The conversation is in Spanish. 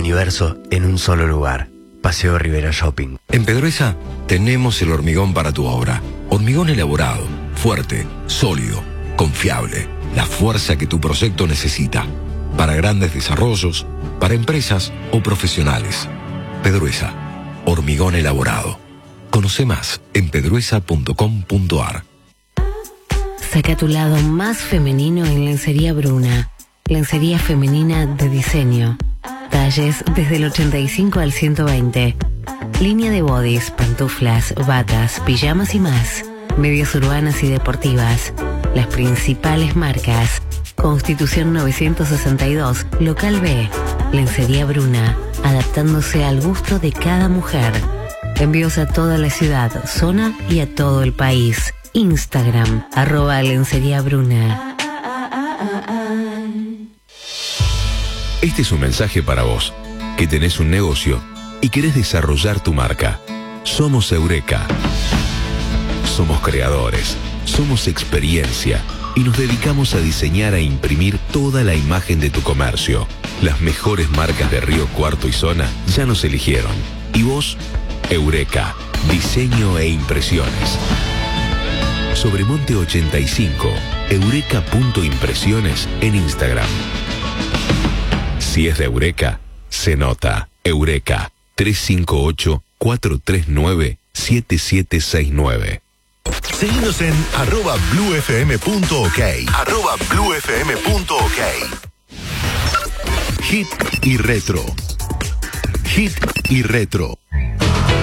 universo en un solo lugar. Paseo Rivera Shopping. En Pedruesa tenemos el hormigón para tu obra. Hormigón elaborado, fuerte, sólido, confiable. La fuerza que tu proyecto necesita. Para grandes desarrollos, para empresas o profesionales. Pedruesa, hormigón elaborado. Conoce más en pedruesa.com.ar. Saca tu lado más femenino en Lencería Bruna. Lencería femenina de diseño. Talles desde el 85 al 120. Línea de bodys, pantuflas, batas, pijamas y más. Medias urbanas y deportivas. Las principales marcas. Constitución 962, Local B. Lencería Bruna, adaptándose al gusto de cada mujer. Envíos a toda la ciudad, zona y a todo el país. Instagram, @Lencería Bruna. Este es un mensaje para vos, que tenés un negocio y querés desarrollar tu marca. Somos Eureka. Somos creadores, somos experiencia y nos dedicamos a diseñar e imprimir toda la imagen de tu comercio. Las mejores marcas de Río Cuarto y zona ya nos eligieron. ¿Y vos? Eureka, diseño e impresiones. Sobremonte 85, eureka.impresiones en Instagram. Si es de Eureka, se nota. Eureka, 358-439-7769. Seguinos en @bluefm.ok. @bluefm.ok. Hit y retro. Hit y retro.